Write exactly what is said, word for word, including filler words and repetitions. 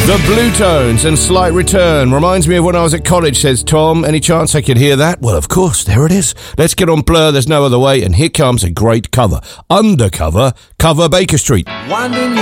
The Blue Tones and Slight Return reminds me of when I was at college, says Tom. Any chance I could hear that? Well, of course, there it is. Let's get on Blur, there's no other way, and here comes a great cover. Undercover, Cover Baker Street. Winding